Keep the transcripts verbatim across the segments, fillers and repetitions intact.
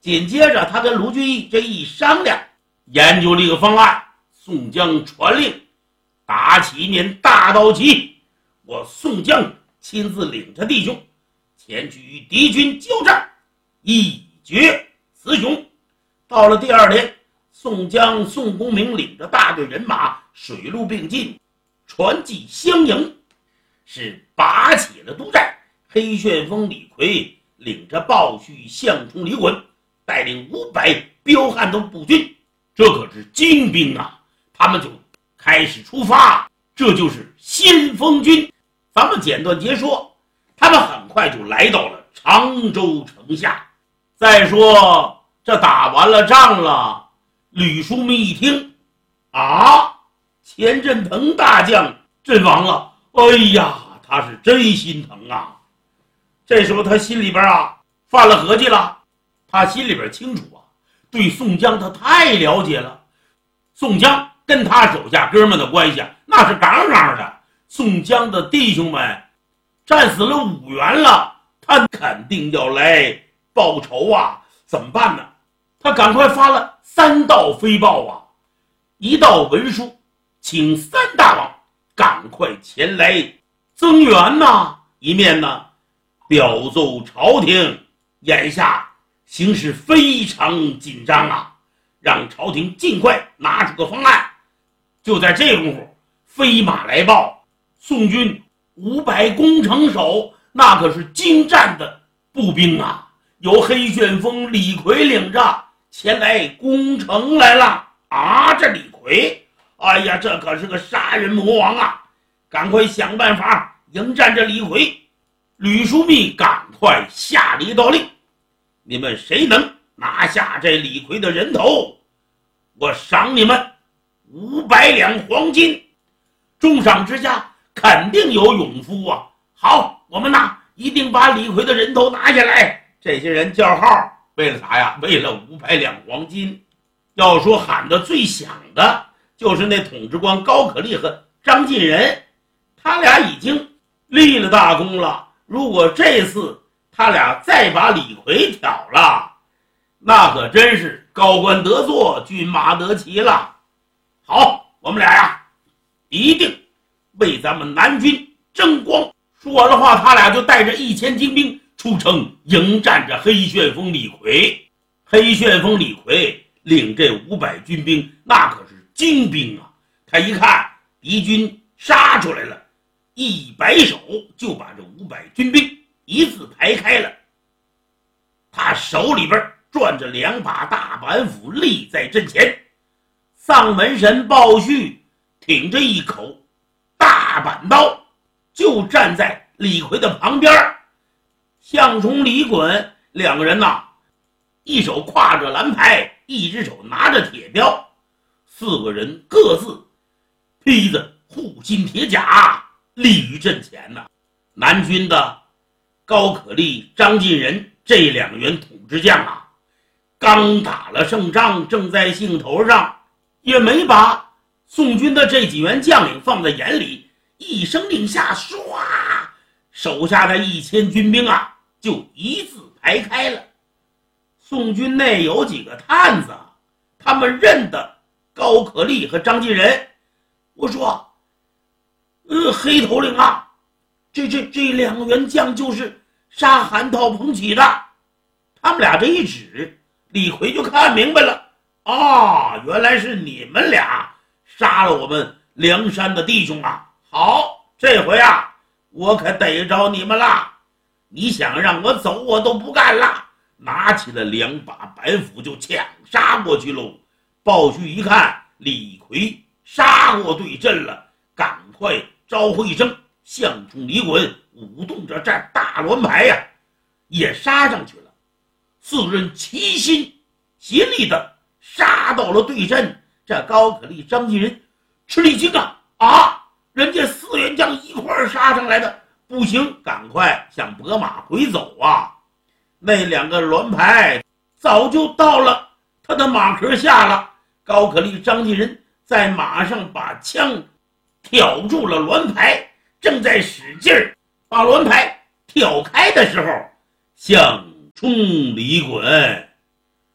紧接着他跟卢俊义这一商量，研究了一个方案。宋江传令，打起一面大刀旗，我宋江亲自领着弟兄前去与敌军交战，一决雌雄。到了第二天，宋江、宋公明领着大队人马水陆并进，船骑相迎，是拔起了督战。黑旋风李逵领着鲍旭、项冲、李衮，带领五百彪悍的步军，这可是精兵啊！他们就开始出发，这就是先锋军。咱们简短截说，他们很快就来到了常州城下。再说这打完了仗了，吕叔密一听，啊，钱振腾大将阵亡了，哎呀，他是真心疼啊。这时候他心里边啊犯了合计了，他心里边清楚啊，对宋江他太了解了。宋江跟他手下哥们的关系啊，那是杠杠的。宋江的弟兄们战死了五员了，他肯定要来报仇啊！怎么办呢？他赶快发了三道飞报啊，一道文书，请三大王赶快前来增援呐，一面呢表奏朝廷，眼下形势非常紧张啊，让朝廷尽快拿出个方案。就在这功夫，飞马来报，宋军五百工程手，那可是精湛的步兵啊，由黑旋风李逵领着前来攻城来了啊！这李逵，哎呀，这可是个杀人魔王啊！赶快想办法迎战这李逵。吕叔密赶快下了一道令，你们谁能拿下这李逵的人头，我赏你们五百两黄金。重赏之下肯定有勇夫啊！好，我们呢一定把李逵的人头拿下来。这些人叫号，为了啥呀？为了五百两黄金。要说喊得最响的，就是那统治官高可立和张进仁，他俩已经立了大功了。如果这次他俩再把李逵挑了，那可真是高官得坐，骏马得骑了。好，我们俩呀，一定为咱们南军争光。说完了话，他俩就带着一千精兵出城迎战着黑旋风李逵。黑旋风李逵领这五百军兵，那可是精兵啊！他一看敌军杀出来了，一摆手就把这五百军兵一字排开了。他手里边攥着两把大板斧，立在阵前。丧门神鲍旭挺着一口大板刀，就站在李逵的旁边。项冲、李衮两个人呐，一手挎着蓝牌，一只手拿着铁镖，四个人各自披着护心铁甲，立于阵前呐。南军的高可立、张进仁这两员统治将啊，刚打了胜仗，正在兴头上，也没把宋军的这几员将领放在眼里，一声令下，唰，手下的一千军兵啊，就一字排开了。宋军内有几个探子，他们认得高可立和张进仁。我说，呃，黑头领啊，这这这两个员将就是杀韩涛、彭起的。他们俩这一指，李逵就看明白了。啊，原来是你们俩杀了我们梁山的弟兄啊！好，这回啊，我可逮着你们了！你想让我走，我都不干了！拿起了两把板斧就抢杀过去喽。鲍旭一看李逵杀过对阵了，赶快招呼一声，项冲、李衮舞动着这大栾牌呀、啊，也杀上去了。四个人齐心协力的杀到了对阵。这高可立、张进仁吃了一惊啊！啊，人家四员将一块儿杀上来的，不行，赶快向拨马回走啊！那两个栾牌早就到了他的马壳下了。高可立、张进仁在马上把枪挑住了栾牌，正在使劲儿把栾牌挑开的时候，项冲、李衮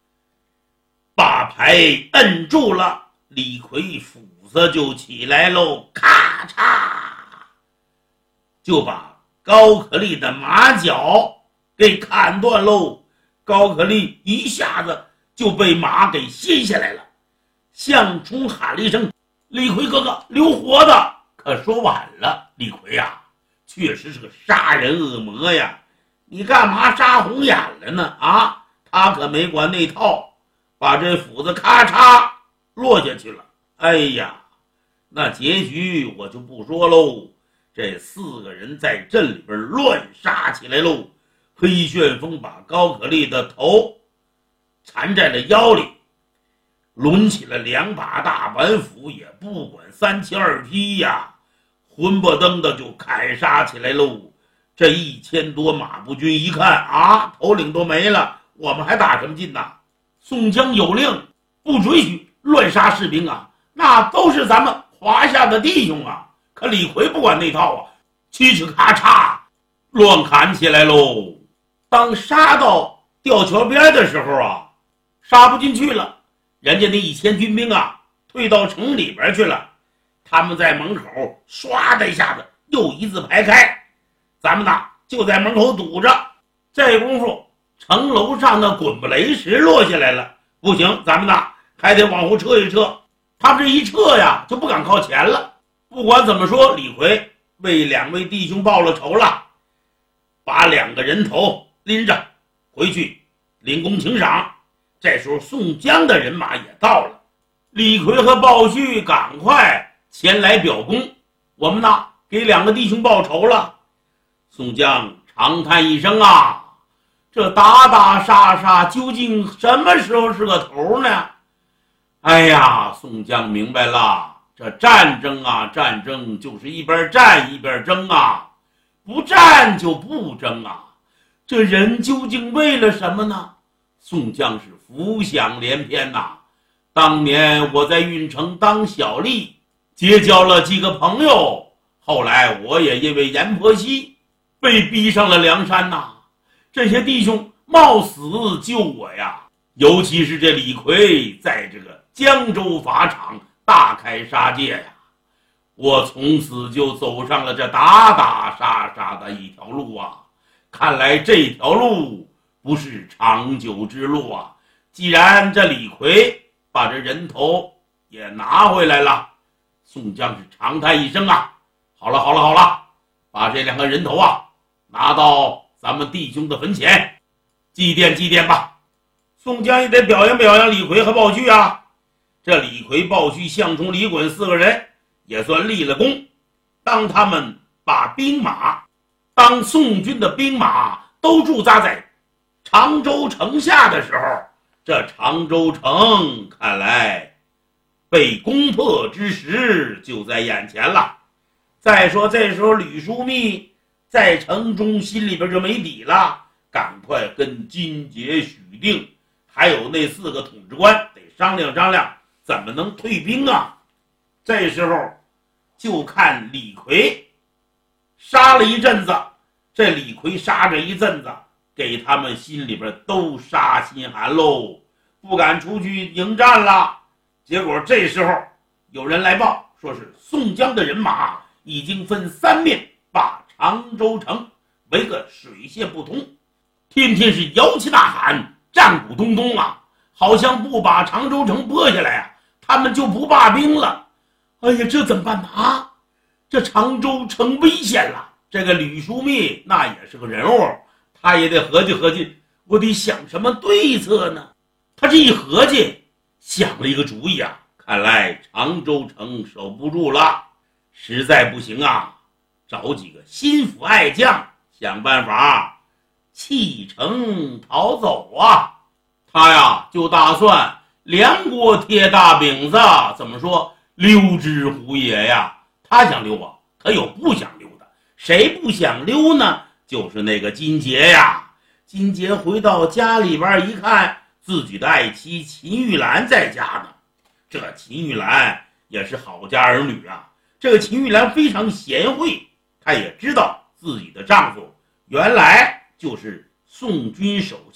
牌摁住了，李逵斧子就起来喽，咔嚓，就把高可丽的马脚给砍断喽。高可丽一下子就被马给掀下来了。项冲喊了一声：“李逵哥哥，留活的！”可说晚了，李逵呀、啊，确实是个杀人恶魔呀！你干嘛杀红眼了呢？啊，他可没管那套，把这斧子咔嚓落下去了。哎呀，那结局我就不说喽。这四个人在镇里边乱杀起来喽。黑旋风把高可丽的头缠在了腰里，抡起了两把大板斧，也不管三七二十一呀，混不登的就砍杀起来喽。这一千多马步军一看啊，头领都没了，我们还打什么劲呐？宋江有令，不准许乱杀士兵啊，那都是咱们华夏的弟兄啊。可李逵不管那套啊，嘁哧咔嚓乱砍起来喽。当杀到吊桥边的时候啊，杀不进去了，人家那一千军兵啊退到城里边去了。他们在门口唰的一下子又一字排开，咱们呢就在门口堵着。这功夫城楼上的滚不雷石落下来了，不行，咱们呢还得往后撤一撤。他们这一撤呀就不敢靠前了。不管怎么说，李逵为两位弟兄报了仇了，把两个人头拎着回去领功请赏。这时候宋江的人马也到了，李逵和鲍旭赶快前来表功，我们呢给两个弟兄报仇了。宋江长叹一声啊，这打打杀杀究竟什么时候是个头呢？哎呀，宋江明白了，这战争啊，战争就是一边战一边争啊，不战就不争啊。这人究竟为了什么呢？宋江是浮想联翩呐、啊。当年我在运城当小吏，结交了几个朋友，后来我也因为阎婆惜被逼上了梁山呐、啊。这些弟兄冒死救我呀，尤其是这李逵在这个江州法场大开杀戒呀，我从此就走上了这打打杀杀的一条路啊。看来这条路不是长久之路啊。既然这李逵把这人头也拿回来了，宋江是长叹一声啊，好了好了好了，把这两个人头啊拿到咱们弟兄的坟前祭奠祭奠吧。宋江也得表扬表扬李逵和鲍旭啊。这李逵、鲍旭、项冲、李衮四个人也算立了功。当他们把兵马，当宋军的兵马都驻扎在常州城下的时候，这常州城看来被攻破之时就在眼前了。再说这时候吕枢密在城中心里边就没底了，赶快跟金杰、许定还有那四个统治官得商量商量怎么能退兵啊。这时候就看李逵杀了一阵子，这李逵杀这一阵子，给他们心里边都杀心寒喽，不敢出去迎战了。结果这时候有人来报，说是宋江的人马已经分三面把常州城围个水泄不通，天天是摇旗呐喊，战鼓咚咚啊，好像不把常州城破下来啊，他们就不罢兵了。哎呀，这怎么办呢？啊，这常州城危险了。这个吕枢密那也是个人物，他也得合计合计，我得想什么对策呢？他这一合计，想了一个主意啊，看来常州城守不住了，实在不行啊，找几个心腹爱将，想办法弃城逃走啊。他呀就打算两国贴大饼子，怎么说，溜之乎也呀。他想溜啊，可有不想溜的，谁不想溜呢？就是那个金杰呀。金杰回到家里边一看，自己的爱妻秦玉兰在家呢。这秦玉兰也是好家儿女啊。这个秦玉兰非常贤惠，她也知道自己的丈夫原来就是宋军手